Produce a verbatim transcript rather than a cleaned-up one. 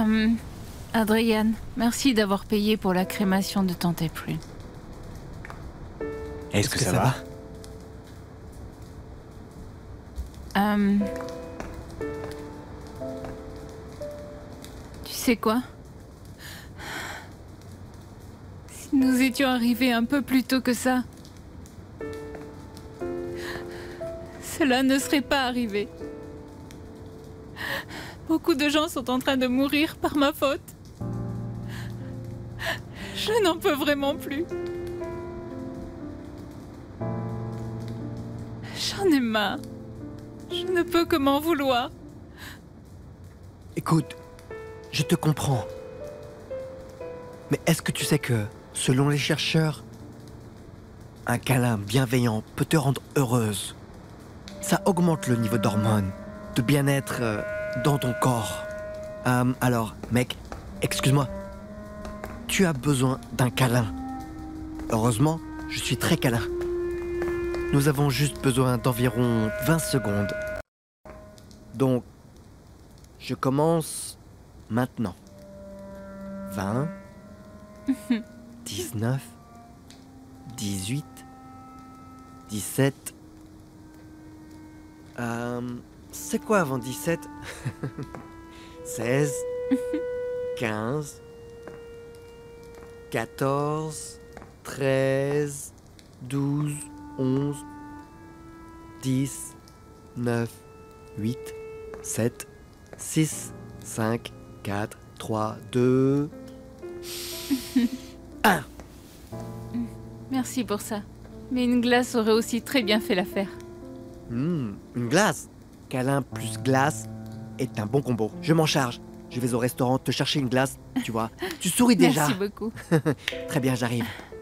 Euh, Adrian, merci d'avoir payé pour la crémation de Tante Prune. Est-ce que, que ça, ça va, va euh... Tu sais quoi? Si nous étions arrivés un peu plus tôt que ça, cela ne serait pas arrivé. Beaucoup de gens sont en train de mourir par ma faute. Je n'en peux vraiment plus. J'en ai marre. Je ne peux que m'en vouloir. Écoute, je te comprends. Mais est-ce que tu sais que, selon les chercheurs, un câlin bienveillant peut te rendre heureuse? Ça augmente le niveau d'hormones, de bien-être euh, dans ton corps. Euh, alors, mec, excuse-moi. Tu as besoin d'un câlin. Heureusement, je suis très câlin. Nous avons juste besoin d'environ vingt secondes. Donc, je commence maintenant. vingt, dix-neuf, dix-huit, dix-sept... Euh, c'est quoi avant dix-sept? seize, quinze, quatorze, treize, douze, onze, dix, neuf, huit, sept, six, cinq, quatre, trois, deux, un. Merci pour ça. Mais une glace aurait aussi très bien fait l'affaire. Mmh, une glace. Câlin plus glace est un bon combo. Je m'en charge. Je vais au restaurant te chercher une glace, tu vois. Tu souris déjà. Merci beaucoup. Très bien, j'arrive.